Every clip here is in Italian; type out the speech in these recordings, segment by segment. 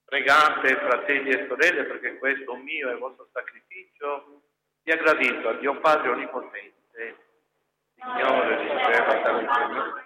Pregate, fratelli e sorelle, perché questo mio e vostro sacrificio sia gradito a Dio Padre Onnipotente. Signore, riceva dalle tue mani,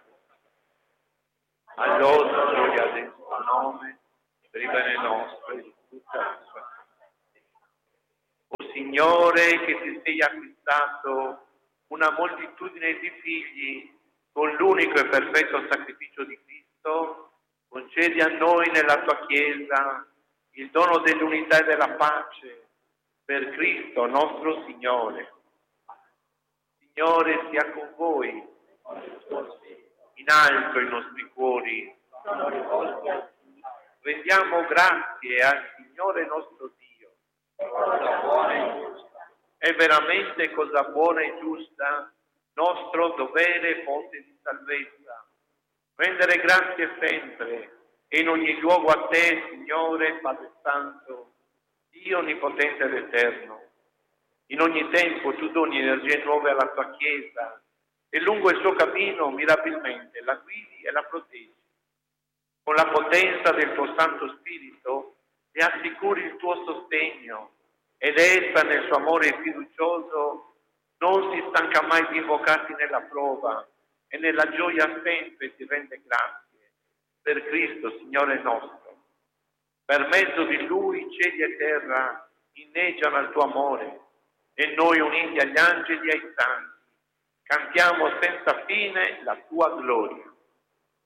all'osa gioia del suo nome, per il bene nostro e di tutta la sua vita. O Signore, che ti sei acquistato una moltitudine di figli con l'unico e perfetto sacrificio di Cristo, concedi a noi nella tua Chiesa il dono dell'unità e della pace per Cristo nostro Signore. Signore sia con voi, in alto i nostri cuori. Rendiamo grazie al Signore nostro Dio. È veramente cosa buona e giusta, nostro dovere e fonte di salvezza. Rendere grazie sempre e in ogni luogo a te, Signore, Padre Santo, Dio Onnipotente ed Eterno. In ogni tempo tu doni energie nuove alla tua Chiesa e lungo il suo cammino mirabilmente la guidi e la proteggi. Con la potenza del tuo Santo Spirito le assicuri il tuo sostegno ed essa nel suo amore fiducioso non si stanca mai di invocarti nella prova e nella gioia sempre ti rende grazie. Per Cristo, Signore nostro. Per mezzo di Lui cieli e terra inneggiano al tuo amore e noi uniti agli angeli e ai santi cantiamo senza fine la tua gloria.